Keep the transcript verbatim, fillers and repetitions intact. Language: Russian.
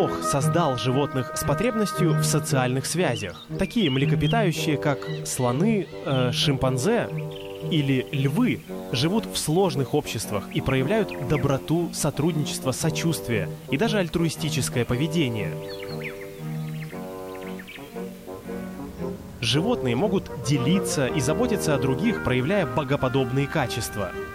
Бог создал животных с потребностью в социальных связях. Такие млекопитающие, как слоны, э, шимпанзе или львы, живут в сложных обществах и проявляют доброту, сотрудничество, сочувствие и даже альтруистическое поведение. Животные могут делиться и заботиться о других, проявляя богоподобные качества.